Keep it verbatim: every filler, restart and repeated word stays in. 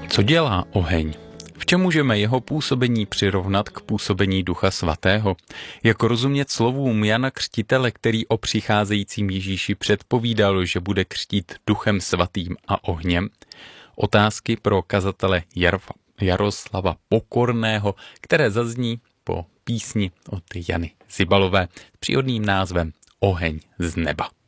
Co dělá oheň? V čem můžeme jeho působení přirovnat k působení Ducha Svatého? Jak rozumět slovům Jana Křtitele, který o přicházejícím Ježíši předpovídal, že bude křtít Duchem Svatým a ohněm? Otázky pro kazatele Jar- Jaroslava Pokorného, které zazní po písni od Jany Zibalové s příhodným názvem Oheň z neba.